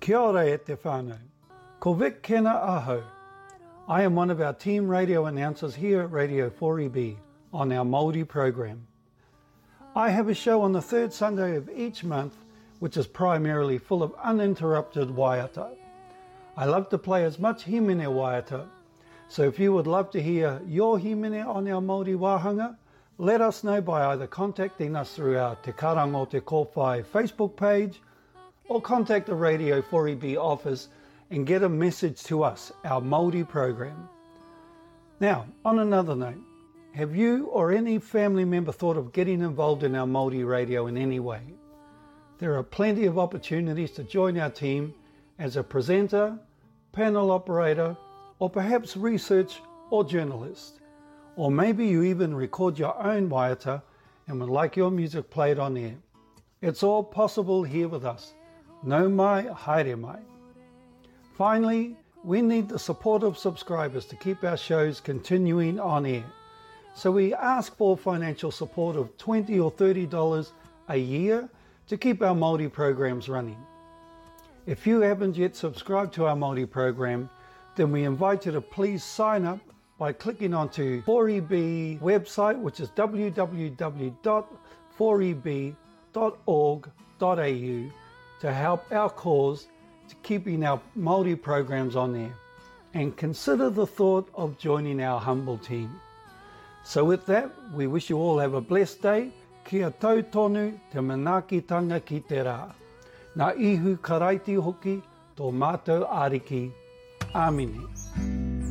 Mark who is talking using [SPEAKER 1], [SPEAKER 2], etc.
[SPEAKER 1] Kia ora e te whānau. Ko Vic Kena aho. I am one of our team radio announcers here at Radio 4EB on our Māori program. I have a show on the third Sunday of each month, which is primarily full of uninterrupted waiata. I love to play as much himene waiata, so if you would love to hear your himene on our Māori wāhanga, let us know by either contacting us through our Te Karango Te Kōwhai Facebook page or contact the Radio 4EB office and get a message to us, our Māori program. Now, on another note, have you or any family member thought of getting involved in our Māori radio in any way? There are plenty of opportunities to join our team as a presenter, panel operator, or perhaps research or journalist. Or maybe you even record your own waiata and would like your music played on air. It's all possible here with us. No mai, haere mai. Finally, we need the support of subscribers to keep our shows continuing on air. So we ask for financial support of $20 or $30 a year to keep our Māori programs running. If you haven't yet subscribed to our Māori program, then we invite you to please sign up by clicking onto 4EB website, which is www.4eb.org.au, to help our cause to keeping our Māori programs on there, and consider the thought of joining our humble team. So with that, we wish you all have a blessed day. Kia tautonu te manaakitanga ki te rā. Nā ihu karaiti hoki tō mātou ariki. Āmine.